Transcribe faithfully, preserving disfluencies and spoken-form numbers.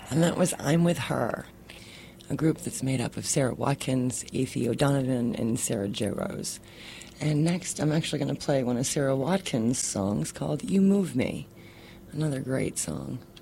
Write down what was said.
And that was I'm With Her, a group that's made up of Sarah Watkins, Athie O'Donovan, and Sarah Jo Rose. And next, I'm actually going to play one of Sarah Watkins' songs called You Move Me, another great song.